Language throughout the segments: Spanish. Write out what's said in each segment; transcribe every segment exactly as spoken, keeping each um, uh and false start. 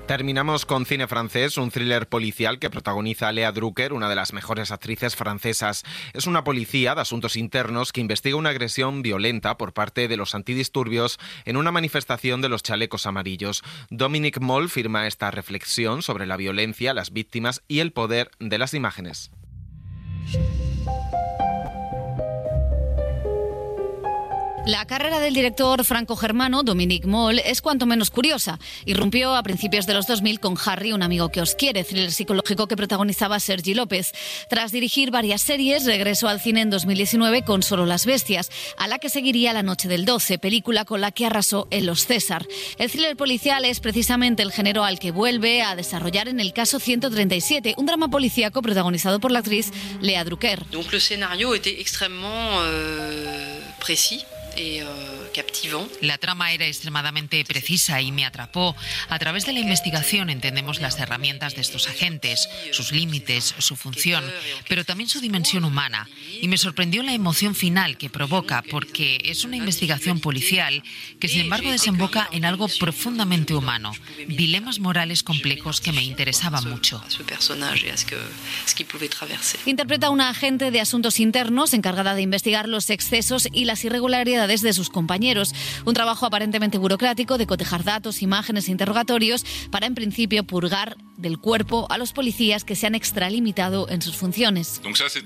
Terminamos con cine francés, un thriller policial que protagoniza Léa Drucker, una de las mejores actrices francesas. Es una policía de asuntos internos que investiga una agresión violenta por parte de los antidisturbios en una manifestación de los chalecos amarillos. Dominique Moll firma esta reflexión sobre la violencia, las víctimas y el poder de las imágenes. La carrera del director franco-germano Dominique Moll es cuanto menos curiosa. Irrumpió a principios de los dos mil con Harry, un amigo que os quiere, thriller psicológico que protagonizaba Sergi López. Tras dirigir varias series, regresó al cine en dos mil diecinueve con Solo las bestias, a la que seguiría La noche del doce, película con la que arrasó en los César. El thriller policial es precisamente el género al que vuelve a desarrollar en el caso ciento treinta y siete, un drama policíaco protagonizado por la actriz Léa Drucker. Donc le scénario était extrêmement euh, précis. La trama era extremadamente precisa y me atrapó. A través de la investigación entendemos las herramientas de estos agentes, sus límites, su función, pero también su dimensión humana. Y me sorprendió la emoción final que provoca, porque es una investigación policial que sin embargo desemboca en algo profundamente humano, dilemas morales complejos que me interesaban mucho. Interpreta a una agente de asuntos internos encargada de investigar los excesos y las irregularidades de sus compañeros. Un trabajo aparentemente burocrático de cotejar datos, imágenes e interrogatorios para, en principio, purgar del cuerpo a los policías que se han extralimitado en sus funciones.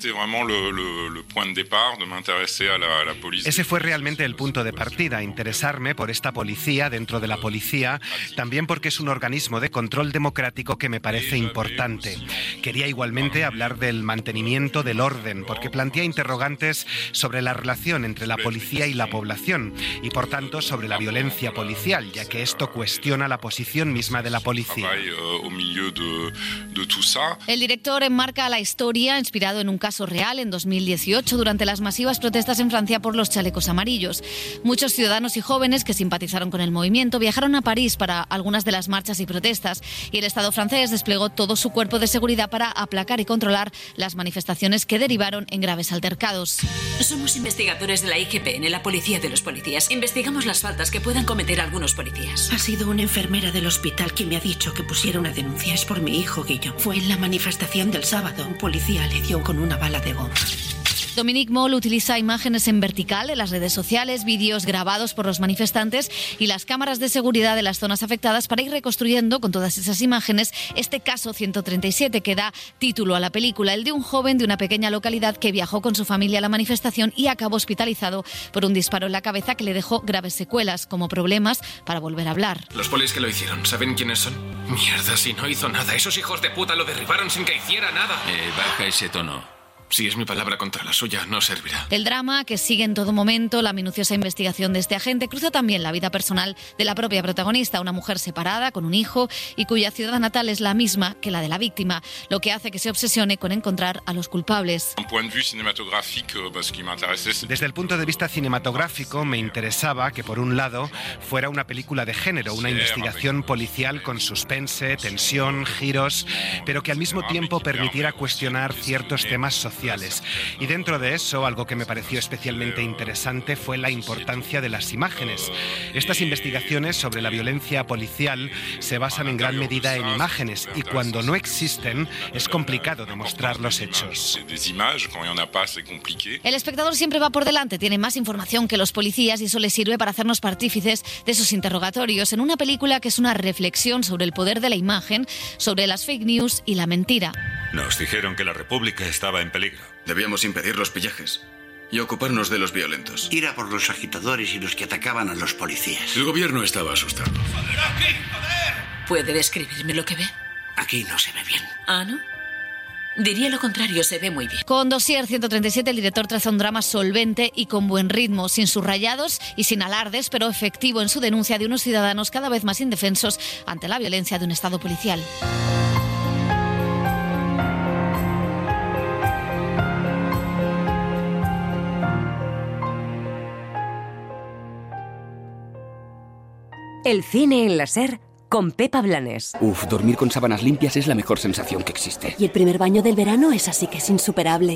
Ese fue realmente el punto de partida, interesarme por esta policía dentro de la policía, también porque es un organismo de control democrático que me parece importante. Quería igualmente hablar del mantenimiento del orden, porque plantea interrogantes sobre la relación entre la policía y la población, y por tanto sobre la violencia policial, ya que esto cuestiona la posición misma de la policía. El director enmarca la historia inspirado en un caso real en dos mil dieciocho durante las masivas protestas en Francia por los chalecos amarillos. Muchos ciudadanos y jóvenes que simpatizaron con el movimiento viajaron a París para algunas de las marchas y protestas, y el Estado francés desplegó todo su cuerpo de seguridad para aplacar y controlar las manifestaciones que derivaron en graves altercados. Somos investigadores de la I G P N, la policía de los policías. Investigamos las faltas que puedan cometer algunos policías. Ha sido una enfermera del hospital quien me ha dicho que pusiera una denuncia. Es por mi hijo, Guillo. Fue en la manifestación del sábado. Un policía le dio con una bala de goma. Dominique Moll utiliza imágenes en vertical en las redes sociales, vídeos grabados por los manifestantes y las cámaras de seguridad de las zonas afectadas para ir reconstruyendo con todas esas imágenes este caso ciento treinta y siete que da título a la película, el de un joven de una pequeña localidad que viajó con su familia a la manifestación y acabó hospitalizado por un disparo en la cabeza que le dejó graves secuelas, como problemas para volver a hablar. Los polis que lo hicieron, ¿saben quiénes son? Mierda, si no hizo nada. Esos hijos de puta lo derribaron sin que hiciera nada. Eh, baja ese tono. Si es mi palabra contra la suya, no servirá. El drama, que sigue en todo momento la minuciosa investigación de este agente, cruza también la vida personal de la propia protagonista, una mujer separada, con un hijo, y cuya ciudad natal es la misma que la de la víctima, lo que hace que se obsesione con encontrar a los culpables. Desde el punto de vista cinematográfico, me interesaba que, por un lado, fuera una película de género, una investigación policial con suspense, tensión, giros, pero que al mismo tiempo permitiera cuestionar ciertos temas sociales. Y dentro de eso, algo que me pareció especialmente interesante fue la importancia de las imágenes. Estas investigaciones sobre la violencia policial se basan en gran medida en imágenes, y cuando no existen es complicado demostrar los hechos. El espectador siempre va por delante, tiene más información que los policías y eso le sirve para hacernos partícipes de sus interrogatorios en una película que es una reflexión sobre el poder de la imagen, sobre las fake news y la mentira. Nos dijeron que la República estaba en peligro. Debíamos impedir los pillajes y ocuparnos de los violentos. Ir a por los agitadores y los que atacaban a los policías. El gobierno estaba asustado. ¿Puede describirme lo que ve? Aquí no se ve bien. ¿Ah, no? Diría lo contrario, se ve muy bien. Con Dossier ciento treinta y siete, el director traza un drama solvente y con buen ritmo, sin subrayados y sin alardes, pero efectivo en su denuncia de unos ciudadanos cada vez más indefensos ante la violencia de un Estado policial. El cine en la SER con Pepa Blanes. Uf, dormir con sábanas limpias es la mejor sensación que existe. Y el primer baño del verano es así que es insuperable.